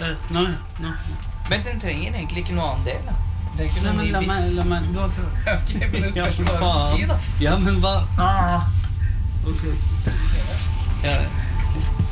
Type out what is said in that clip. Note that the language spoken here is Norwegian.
Nå. Men den trenger egentlig ikke noe annen del, da. Det er ikke Nei, noe men la meg, du har prøvd. Ok, men det spørs hva jeg skal si, da. Ja, men hva? Ok. Ja,